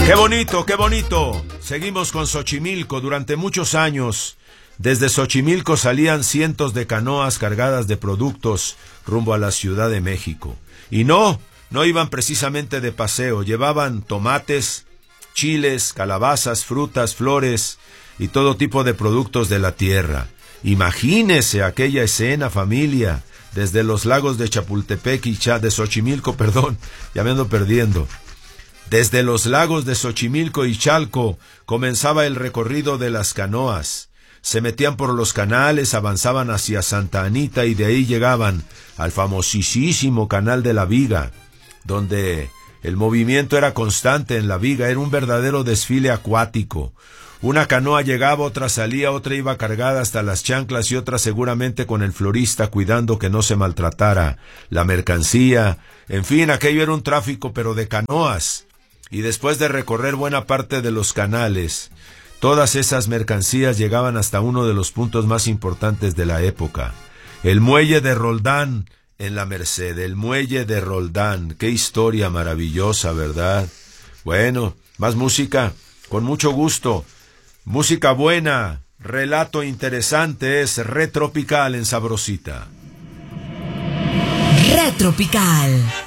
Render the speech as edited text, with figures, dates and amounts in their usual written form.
¡Qué bonito, qué bonito! Seguimos con Xochimilco. Durante muchos años, desde Xochimilco salían cientos de canoas cargadas de productos rumbo a la Ciudad de México. Y no iban precisamente de paseo, llevaban tomates, chiles, calabazas, frutas, flores y todo tipo de productos de la tierra. Imagínese aquella escena, familia, desde los lagos de Chapultepec y de Xochimilco, ya me ando perdiendo. Desde los lagos de Xochimilco y Chalco comenzaba el recorrido de las canoas. Se metían por los canales, avanzaban hacia Santa Anita y de ahí llegaban al famosísimo Canal de la Viga, donde el movimiento era constante en la Viga, era un verdadero desfile acuático. Una canoa llegaba, otra salía, otra iba cargada hasta las chanclas y otra seguramente con el florista cuidando que no se maltratara la mercancía. En fin, aquello era un tráfico pero de canoas. Y después de recorrer buena parte de los canales, todas esas mercancías llegaban hasta uno de los puntos más importantes de la época, el muelle de Roldán en la Merced, el muelle de Roldán. Qué historia maravillosa, ¿verdad? Bueno, más música, con mucho gusto. Música buena, relato interesante, es Retropical en Sabrosita. Retropical.